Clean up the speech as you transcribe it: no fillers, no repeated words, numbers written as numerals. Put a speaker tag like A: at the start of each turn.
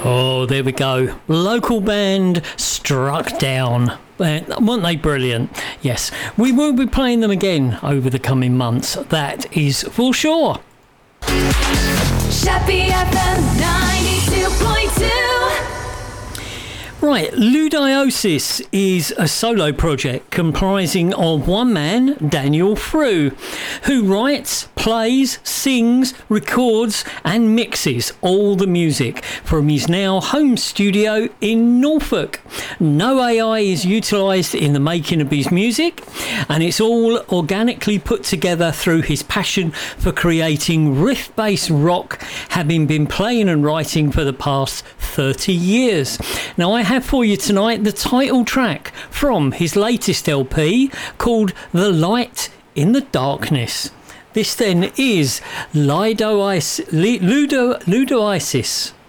A: Oh, there we go. Local band Struck Down. Weren't they brilliant? Yes, we will be playing them again over the coming months. That is for sure.
B: Sheppy FM 92.2.
A: Right, Ludiosis is a solo project comprising of one man, Daniel Frew, who writes, plays, sings, records and mixes all the music from his now home studio in Norfolk. No AI is utilised in the making of his music, and it's all organically put together through his passion for creating riff-based rock, having been playing and writing for the past 30 years. Now I have for you tonight the title track from his latest LP called The Light in the Darkness. This then is Ludiosis.